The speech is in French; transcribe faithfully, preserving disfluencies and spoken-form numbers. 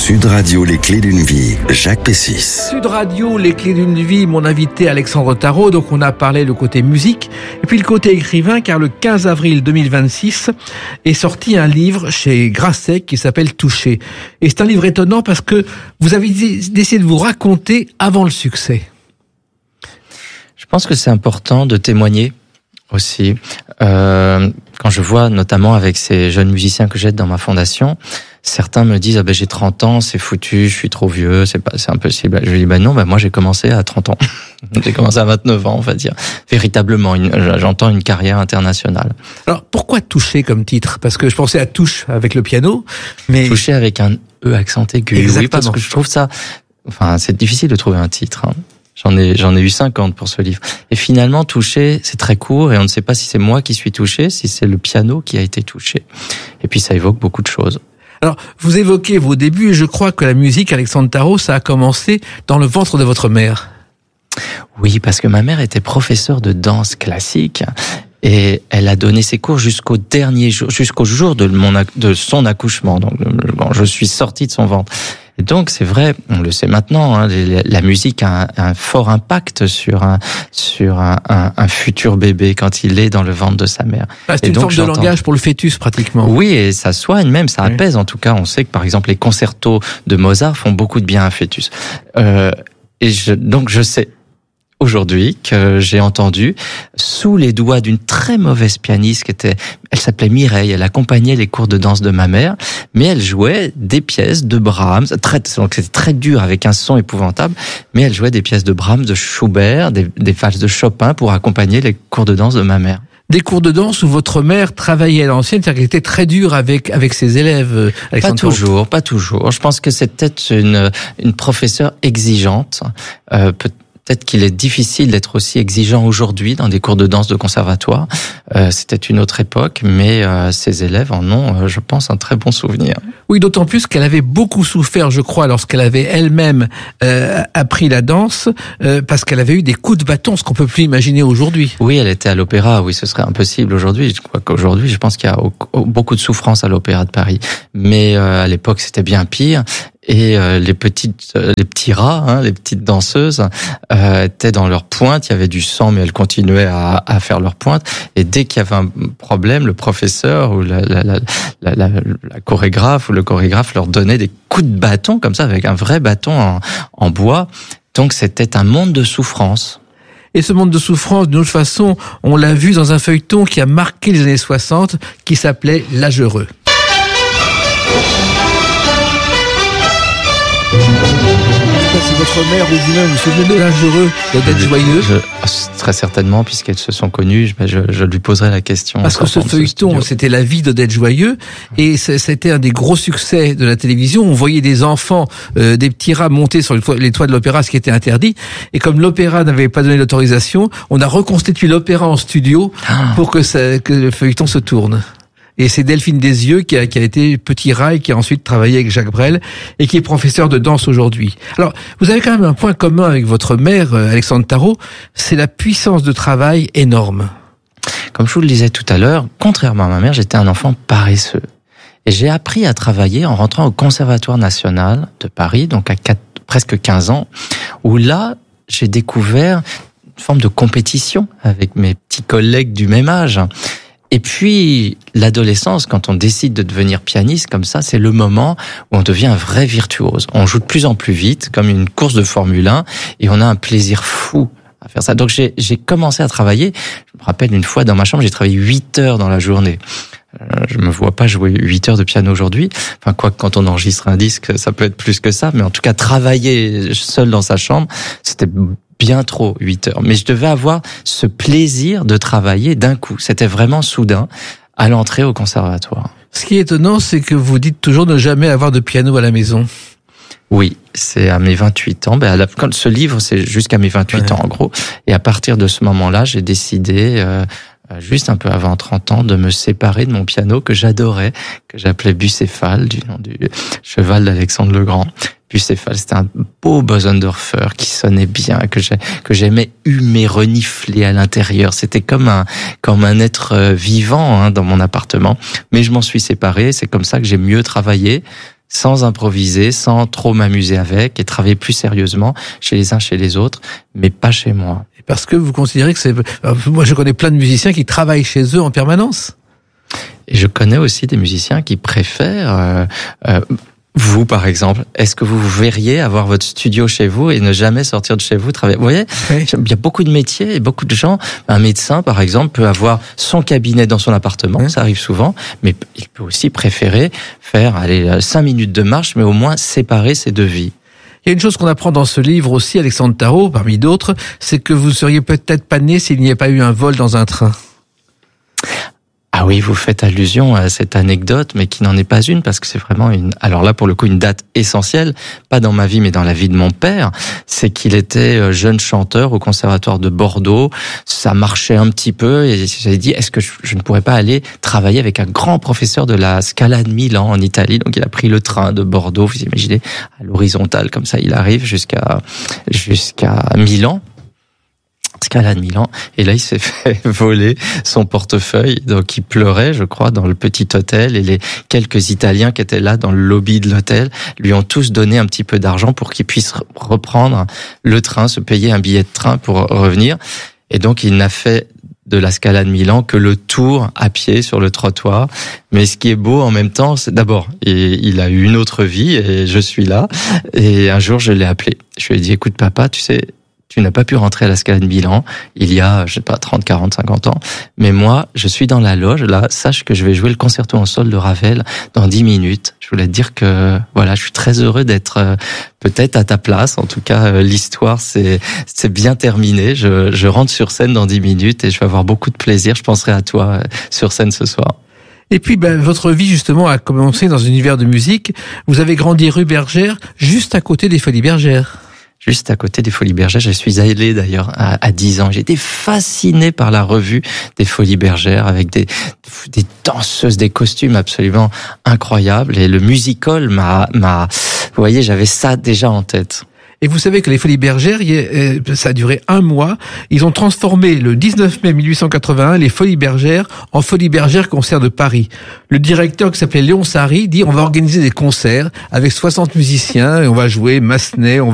Sud Radio, les clés d'une vie, Jacques Pessis. Sud Radio, les clés d'une vie, mon invité Alexandre Tarot. Donc on a parlé le côté musique et puis le côté écrivain, car le quinze avril deux mille vingt-six est sorti un livre chez Grasset qui s'appelle Touché. Et c'est un livre étonnant parce que vous avez décidé de vous raconter avant le succès. Je pense que c'est important de témoigner aussi. Euh, quand je vois notamment avec ces jeunes musiciens que j'aide dans ma fondation, certains me disent ah ben j'ai trente ans, c'est foutu, je suis trop vieux, c'est pas c'est impossible. Je dis ben non, ben moi j'ai commencé à trente ans. J'ai commencé à vingt-neuf ans, on va dire. Véritablement, une, j'entends une carrière internationale. Alors pourquoi Touché comme titre? Parce que je pensais à touche avec le piano, mais Touché avec un E accent aigu. Exactement. Oui, parce que je trouve ça, enfin c'est difficile de trouver un titre. Hein. J'en ai, j'en ai eu cinquante pour ce livre. Et finalement, touché, c'est très court et on ne sait pas si c'est moi qui suis touché, si c'est le piano qui a été touché. Et puis ça évoque beaucoup de choses. Alors, vous évoquez vos débuts et je crois que la musique, Alexandre Tarot, ça a commencé dans le ventre de votre mère. Oui, parce que ma mère était professeure de danse classique et elle a donné ses cours jusqu'au dernier jour, jusqu'au jour de mon, de son accouchement. Donc, bon, je suis sorti de son ventre. Et donc, c'est vrai, on le sait maintenant, hein, la musique a un, un fort impact sur un sur un, un, un futur bébé quand il est dans le ventre de sa mère. Ah, c'est et une donc, forme de langage pour le fœtus, pratiquement. Oui, et ça soigne même, ça oui. apaise. En tout cas, on sait que par exemple les concertos de Mozart font beaucoup de bien à un fœtus. Euh, et je, donc, je sais aujourd'hui que j'ai entendu sous les doigts d'une très mauvaise pianiste qui était, elle s'appelait Mireille, elle accompagnait les cours de danse de ma mère, mais elle jouait des pièces de Brahms, très, donc c'était très dur avec un son épouvantable, mais elle jouait des pièces de Brahms, de Schubert, des, des valses de Chopin pour accompagner les cours de danse de ma mère. Des cours de danse où votre mère travaillait à l'ancienne, c'est-à-dire qu'elle était très dure avec avec ses élèves. Pas toujours, pas toujours. Je pense que c'était une une professeure exigeante, euh, peut Peut-être qu'il est difficile d'être aussi exigeant aujourd'hui dans des cours de danse de conservatoire. Euh, c'était une autre époque, mais euh, ses élèves en ont, euh, je pense, un très bon souvenir. Oui, d'autant plus qu'elle avait beaucoup souffert, je crois, lorsqu'elle avait elle-même euh, appris la danse, euh, parce qu'elle avait eu des coups de bâton, ce qu'on peut plus imaginer aujourd'hui. Oui, elle était à l'opéra. Oui, ce serait impossible aujourd'hui. Je crois qu'aujourd'hui, je pense qu'il y a beaucoup de souffrance à l'opéra de Paris. Mais euh, à l'époque, c'était bien pire. Et euh, les petites, euh, les petits rats, hein, les petites danseuses euh, étaient dans leur pointe. Il y avait du sang, mais elles continuaient à, à faire leur pointe. Et dès qu'il y avait un problème, le professeur ou la, la, la, la, la, la chorégraphe ou le chorégraphe leur donnait des coups de bâton comme ça, avec un vrai bâton en, en bois. Donc c'était un monde de souffrance. Et ce monde de souffrance, d'une autre façon, on l'a vu dans un feuilleton qui a marqué les années soixante, qui s'appelait L'âge heureux. Si votre mère ou vous-même vous souvenez de L'âge heureux d'Odette Joyeux? Je, très certainement, puisqu'elles se sont connues, je, je, je lui poserai la question. Parce que ce feuilleton, c'était la vie d'Odette Joyeux, et c'était un des gros succès de la télévision. On voyait des enfants, euh, des petits rats monter sur les toits, les toits de l'opéra, ce qui était interdit. Et comme l'opéra n'avait pas donné l'autorisation, on a reconstitué l'opéra en studio ah. pour que, ça, que le feuilleton se tourne. Et c'est Delphine Desieux qui a, qui a été petit rat et qui a ensuite travaillé avec Jacques Brel et qui est professeur de danse aujourd'hui. Alors, vous avez quand même un point commun avec votre mère, Alexandre Tarot, c'est la puissance de travail énorme. Comme je vous le disais tout à l'heure, contrairement à ma mère, j'étais un enfant paresseux. Et j'ai appris à travailler en rentrant au Conservatoire national de Paris, donc à quatre, presque quinze ans, où là, j'ai découvert une forme de compétition avec mes petits collègues du même âge. Et puis, l'adolescence, quand on décide de devenir pianiste comme ça, c'est le moment où on devient un vrai virtuose. On joue de plus en plus vite, comme une course de Formule un, et on a un plaisir fou à faire ça. Donc, j'ai, j'ai commencé à travailler. Je me rappelle une fois, dans ma chambre, j'ai travaillé huit heures dans la journée. Euh, je me vois pas jouer huit heures de piano aujourd'hui. Enfin, quoi que quand on enregistre un disque, ça peut être plus que ça. Mais en tout cas, travailler seul dans sa chambre, c'était bien trop, huit heures. Mais je devais avoir ce plaisir de travailler d'un coup. C'était vraiment soudain à l'entrée au conservatoire. Ce qui est étonnant, c'est que vous dites toujours ne jamais avoir de piano à la maison. Oui, c'est à mes vingt-huit ans. Ben, à la, quand ce livre, c'est jusqu'à mes vingt-huit ouais. ans, en gros. Et à partir de ce moment-là, j'ai décidé, euh, juste un peu avant trente ans, de me séparer de mon piano que j'adorais, que j'appelais Bucéphale, du nom du cheval d'Alexandre le Grand. Bucéphale, c'était un beau Bosendorfer qui sonnait bien, que j'ai, que j'aimais humer, renifler à l'intérieur. C'était comme un, comme un être vivant, hein, dans mon appartement. Mais je m'en suis séparé. C'est comme ça que j'ai mieux travaillé. sans improviser, sans trop m'amuser avec, et travailler plus sérieusement chez les uns, chez les autres, mais pas chez moi. Parce que vous considérez que c'est... Moi, je connais plein de musiciens qui travaillent chez eux en permanence. Et je connais aussi des musiciens qui préfèrent... Euh, euh, vous, par exemple, est-ce que vous verriez avoir votre studio chez vous et ne jamais sortir de chez vous travailler? Vous voyez, oui. Il y a beaucoup de métiers et beaucoup de gens. Un médecin, par exemple, peut avoir son cabinet dans son appartement, oui. Ça arrive souvent, mais il peut aussi préférer faire allez, cinq minutes de marche, mais au moins séparer ses deux vies. Il y a une chose qu'on apprend dans ce livre aussi, Alexandre Tarot, parmi d'autres, c'est que vous seriez peut-être pas né s'il n'y avait pas eu un vol dans un train. Ah oui, vous faites allusion à cette anecdote, mais qui n'en est pas une, parce que c'est vraiment une, alors là, pour le coup, une date essentielle, pas dans ma vie, mais dans la vie de mon père. C'est qu'il était jeune chanteur au conservatoire de Bordeaux. Ça marchait un petit peu, et j'avais dit, est-ce que je, je ne pourrais pas aller travailler avec un grand professeur de la Scala de Milan, en Italie? Donc, il a pris le train de Bordeaux, vous imaginez, à l'horizontale, comme ça, il arrive jusqu'à, jusqu'à Milan. Scala de Milan, et là il s'est fait voler son portefeuille, donc il pleurait, je crois, dans le petit hôtel, et les quelques Italiens qui étaient là dans le lobby de l'hôtel lui ont tous donné un petit peu d'argent pour qu'il puisse reprendre le train, se payer un billet de train pour revenir, et donc il n'a fait de la Scala de Milan que le tour à pied sur le trottoir. Mais ce qui est beau en même temps, c'est d'abord, il a eu une autre vie, et je suis là, et un jour je l'ai appelé, je lui ai dit, écoute papa, tu sais, tu n'as pas pu rentrer à la Scala de Milan il y a, je sais pas, trente, quarante, cinquante ans. Mais moi, je suis dans la loge, là, sache que je vais jouer le concerto en sol de Ravel dans dix minutes. Je voulais te dire que, voilà, je suis très heureux d'être euh, peut-être à ta place. En tout cas, euh, l'histoire, c'est, c'est bien terminé. Je, je rentre sur scène dans dix minutes et je vais avoir beaucoup de plaisir. Je penserai à toi euh, sur scène ce soir. Et puis, ben, votre vie, justement, a commencé dans un univers de musique. Vous avez grandi rue Bergère, juste à côté des Folies Bergères. Juste à côté des Folies Bergères. Je suis allé d'ailleurs à, à dix ans. J'ai été fasciné par la revue des Folies Bergères avec des, des danseuses, des costumes absolument incroyables. Et le music-hall m'a, m'a, vous voyez, j'avais ça déjà en tête. Et vous savez que les Folies Bergères, ça a duré un mois. Ils ont transformé le dix-neuf mai mille huit cent quatre-vingt-un les Folies Bergères en Folies Bergères Concerts de Paris. Le directeur qui s'appelait Léon Sarry dit on va organiser des concerts avec soixante musiciens et on va jouer Massenet, on